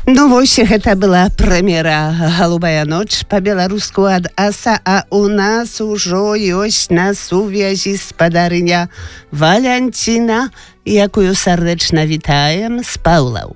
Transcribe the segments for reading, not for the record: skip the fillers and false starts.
Ну вось гэта была прэм'ера «Голубая ноч» па-беларуску ад аса, а у нас ужо ёсць на сувязі спадарыня Валянціна, якую сардэчна вітаем з Паўлаў.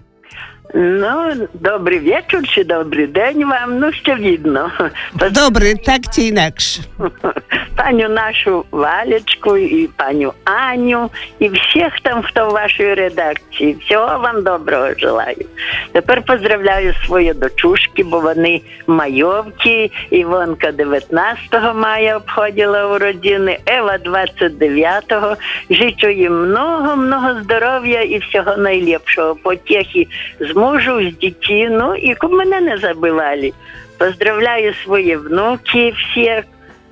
Ну, добрий вечір чи добрий день вам, ну, ще видно. Добрий, так чи інакше. Паню нашу Валечку і паню Аню, і всіх там, хто в вашій редакції. Всього вам доброго желаю. Тепер поздравляю свої дочушки, бо вони майовки. Івонка 19 мая обходила у родини, Ева 29-го. Жичу їм много здоров'я і всього найліпшого. Потехи з мужу, з дітей, ну, і коб мене не забивали. Поздравляю свої внуки всіх,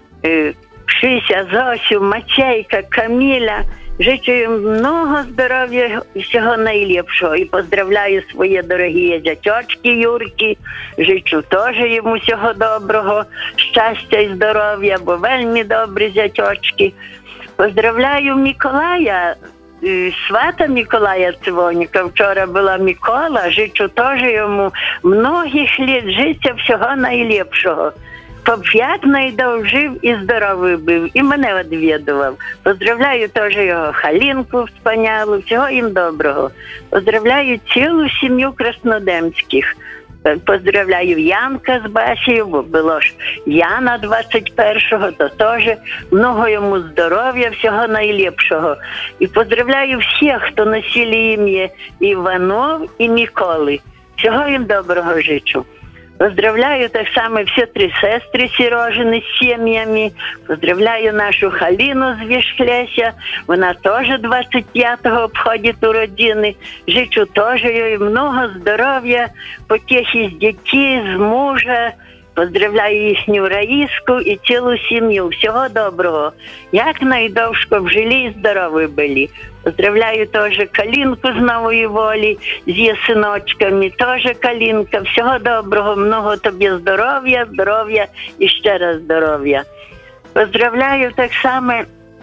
Кшися, Зосю, Матейка, Каміля. Жичу їм много здоров'я і всього найліпшого. І поздравляю свої дорогі зятьочки Юрки. Жичу теж йому всього доброго, щастя і здоров'я, бо вельми добрі зятьочки. Поздравляю Миколая, свата Миколая Цивоніка. Вчора була Микола. Жичу теж йому многих літ життя, всього найліпшого. Щоб якнайдовжив і здоровий був, і мене відвідував. Поздравляю теж його Халінку Вспанялу, всього їм доброго. Поздравляю цілу сім'ю Краснодемських. Поздравляю Янка з Басією, бо було ж Яна 21-го, то теж много йому здоров'я, всього найліпшого. І поздравляю всіх, хто носили ім'я Іванов і Миколи. Всього їм доброго жичу. Поздравляю так само всі три сестри Сережини з сім'ями. Поздравляю нашу Халіну з Вішхляся. Вона теж 25-го обходить у родини. Жичу теж їй много здоров'я, потехи з дітей, з мужа. Поздравляю їхню Раїску і цілу сім'ю. Всього доброго. Якнайдовше б жили і здорові були. Поздравляю теж Калінку з Нової Волі, з її синочками. Теж Калінка. Всього доброго. Много тобі здоров'я і ще раз здоров'я. Поздравляю так само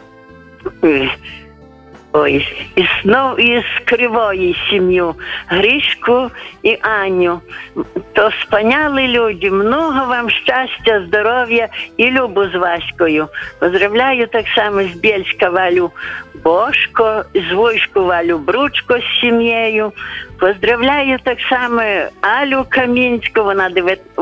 із Кривої сім'ю Гришку і Аню. То спаняли люди, много вам щастя, здоров'я і любу з Ваською. Поздравляю так само з Бєльська Валю Бошко, з Войську Валю Бручко з сім'єю. Поздравляю так само Алю Камінську, вона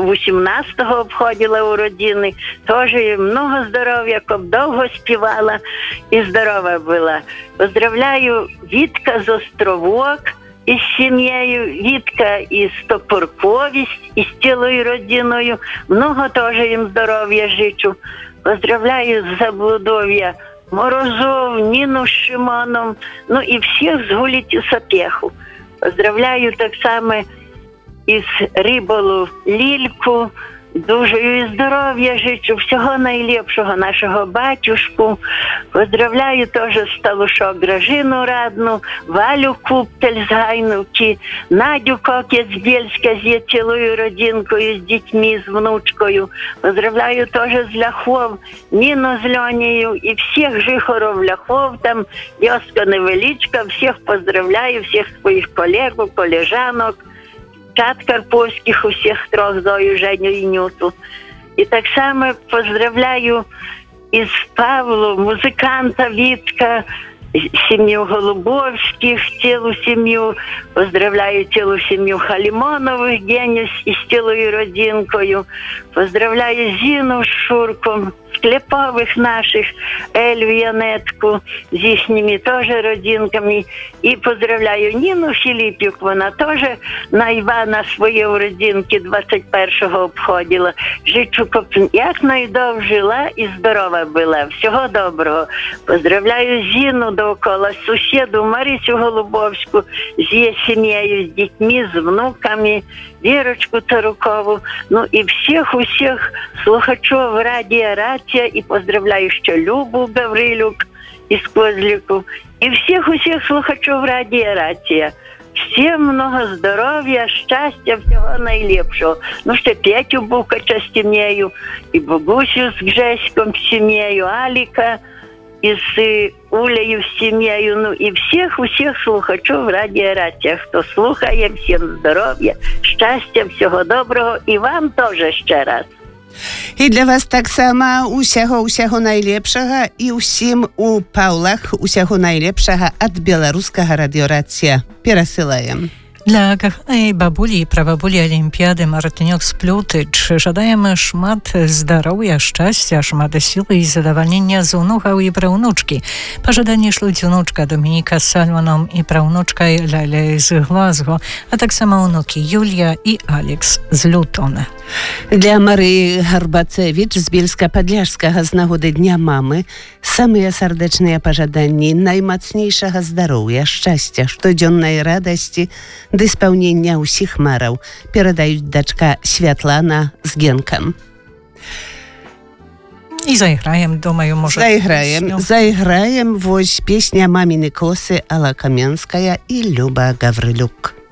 18-го обходила у родини. Теж їй много здоров'я, щоб довго співала і здорова була. Поздравляю Вітка з Островок із сім'єю, Вітка із Топорковість, із цілою родиною. Много теж їм здоров'я жичу. Поздравляю з Заблудов'я Морозов, Ніну з Шимоном, ну і всіх з Гуліті Сапєху. Поздравляю так само із Риболу Лільку, дуже здоров'я жичу, всього найліпшого нашого батюшку. Поздравляю теж Сталушок Гражину Радну, Валю Куптель з Гайнувки, Надю Кокець з Бєльська з її цілою родинкою, з дітьми, з внучкою. Поздравляю теж з Ляхов, Ніну з Льонією і всіх жихорів Ляхов, там вёска невеличка, всіх поздравляю, всіх своїх колег, колежанок, чат Карповських, усіх трьох, Зою, Женю і Нюту. І так само поздравляю із Павлу, музиканта Вітка, сім'ю Голубовських, цілу сім'ю. Поздравляю цілу сім'ю Халімонових, Геню із цілою родинкою. Поздравляю Зіну з Шурком, Склепових наших, Ельву Янетку з їхніми теж родинками. І поздравляю Ніну Філіпюк, вона теж на Івана свої родинки 21-го обходила. Жичу, щоб якнайдовше жила і здорова була. Всього доброго. Поздравляю Зіну довкола, сусіду Марисю Голубовську з її сім'єю, з дітьми, з внуками, Вірочку Тарукову, ну і всіх слухачів Радіо Рація, і поздравляю ще Любу Гаврилюк із Козліку, і всіх слухачів Радіо Рація. Всім много здоров'я, щастя, всього найліпшого. Ну, ще Петю Букача з сім'єю, і Богусю з Гжеськом з сім'єю, Аліка, із Улею, з сім'єю, ну і всіх слухачів Радіо Рація. Хто слухає, всім здоров'я, щастя, всього доброго і вам теж ще раз. І для вас так само усяго найлепшага і усім у Паўлах усяго найлепшага ад беларускага радіорація. Перасылаем. Dla kochanej babuli i prawabuli Olimpiady Martyniok z Plutycz żadajemy szmat zdrowia, szczęścia, szmat siły i zadowolenia z unuchał i prawnuczki. Pożadanie śludzi unuczka Dominika z Salmoną i prawnuczka Lele z Glasgow, a tak samo unuki Julia i Alex z Luton. Для Марыі Гарбацевіч з Бельска-Падляшскага з нагоды Дня мамы самыя сардэчныя пажаданні наймацнейшага здароўя, шчасця, штодзённай радасці ды спаўнення ўсіх мараў перадаюць дачка Святлана з Генкам. I zagrajem, думаю, może... Zagrajem, вось песня «Мамины косы» Алла Каменская и Люба Гаврилюк.